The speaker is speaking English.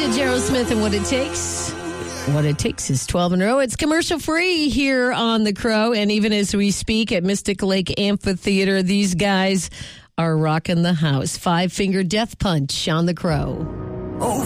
Gerald Smith and What It Takes. What It Takes is 12 in a row. It's commercial free here on The Crow. And even as we speak at Mystic Lake Amphitheater, these guys are rocking the house. Five Finger Death Punch on The Crow. Oh,